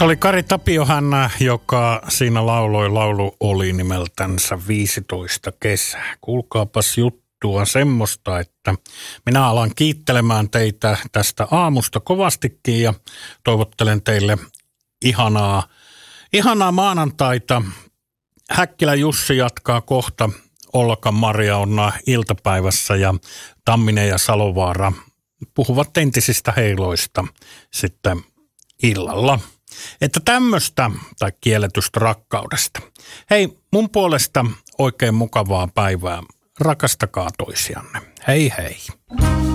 Tässä oli Kari Tapiohanna, joka siinä lauloi. Laulu oli nimeltänsä 15 kesää. Kuulkaapas juttua semmoista, että minä alan kiittelemään teitä tästä aamusta kovastikin ja toivottelen teille ihanaa maanantaita. Häkkilä Jussi jatkaa kohta. Olka Maria on iltapäivässä ja Tamminen ja Salovaara puhuvat entisistä heiloista sitten illalla. Että tämmöistä tai kielletystä rakkaudesta. Hei, mun puolesta oikein mukavaa päivää. Rakastakaa toisianne. Hei hei.